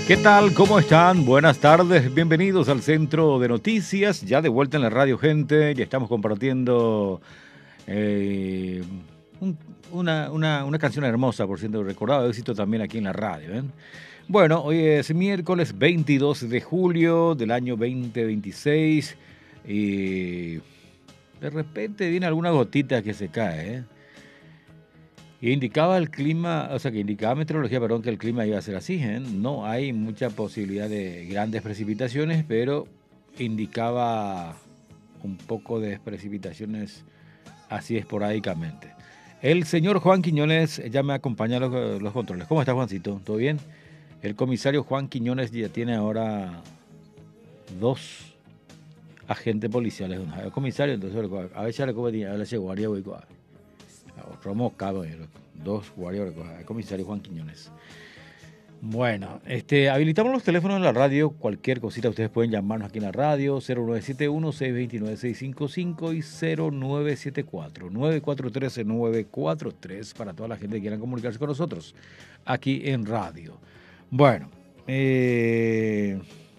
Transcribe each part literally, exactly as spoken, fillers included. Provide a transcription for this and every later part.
¿Qué tal? ¿Cómo están? Buenas tardes, bienvenidos al Centro de Noticias, ya de vuelta en la radio, gente, ya estamos compartiendo eh, un- una, una- una canción hermosa, por cierto, recordado éxito también aquí en la radio, ¿eh? Bueno, hoy es miércoles veintidós de julio del año dos mil veintiséis y de repente viene alguna gotita que se cae, ¿eh? Y indicaba el clima, o sea, que indicaba meteorología, perdón, que el clima iba a ser así, ¿eh? No hay mucha posibilidad de grandes precipitaciones, pero indicaba un poco de precipitaciones así esporádicamente. El señor Juan Quiñones ya me acompaña a los, los controles. ¿Cómo está, Juancito? ¿Todo bien? El comisario Juan Quiñones ya tiene ahora dos agentes policiales. El comisario, entonces, a veces le come a veces guardia, voy a otro moscado, dos guardias, el comisario Juan Quiñones. Bueno, este, habilitamos los teléfonos en la radio, cualquier cosita ustedes pueden llamarnos aquí en la radio, cero nueve siete uno, seis dos nueve, seis cinco cinco y cero nueve siete cuatro, nueve cuatro uno tres, nueve cuatro tres para toda la gente que quiera comunicarse con nosotros aquí en radio. Bueno, eh,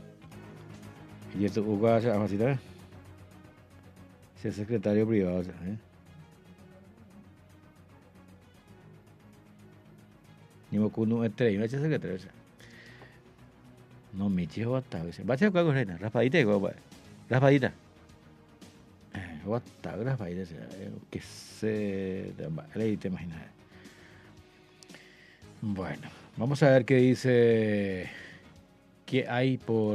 y esto, ¿eh? Si es secretario privado, ¿eh? Ni me acuerdo un tres, no es secretario. No, mi chico hasta veces. Va a ser algo reina, raspadita y guapa. Raspadita. Guata, raspadita. Que se. Ahí te imaginas. Bueno, vamos a ver qué dice. ¿Qué hay por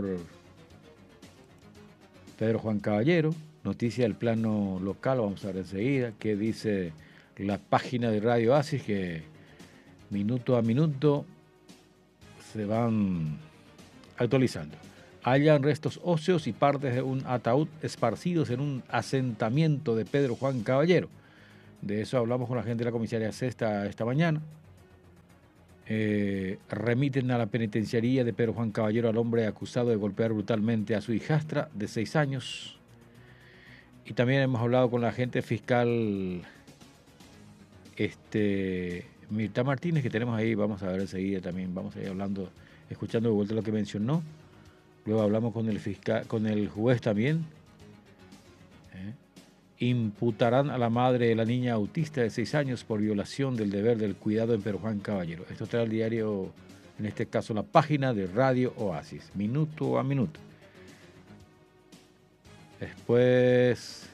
Pedro Juan Caballero? Noticia del plano local, vamos a ver enseguida. ¿Qué dice la página de Radio Asis? Que minuto a minuto se van actualizando. Hallan restos óseos y partes de un ataúd esparcidos en un asentamiento de Pedro Juan Caballero. De eso hablamos con la gente de la comisaría Cesta esta mañana. Eh, remiten a la penitenciaría de Pedro Juan Caballero al hombre acusado de golpear brutalmente a su hijastra de seis años. Y también hemos hablado con la agente fiscal este, Mirta Martínez, que tenemos ahí, vamos a ver enseguida también, vamos a ir hablando, escuchando de vuelta lo que mencionó. Luego hablamos con el fiscal, con el juez también. ¿Eh? Imputarán a la madre de la niña autista de seis años por violación del deber del cuidado en Pedro Juan Caballero. Esto está el diario, en este caso la página de Radio Oasis, minuto a minuto. Después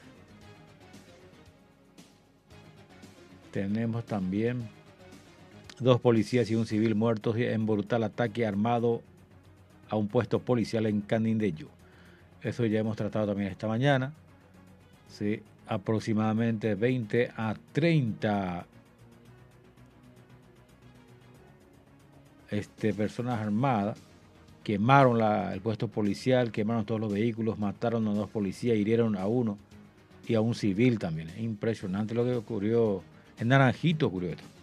tenemos también dos policías y un civil muertos en brutal ataque armado a un puesto policial en Canindeyú. Eso ya hemos tratado también esta mañana. Sí, aproximadamente veinte a treinta este, personas armadas quemaron la, el puesto policial, quemaron todos los vehículos, mataron a dos policías, hirieron a uno y a un civil también. Es impresionante lo que ocurrió en Naranjito, ocurrió esto.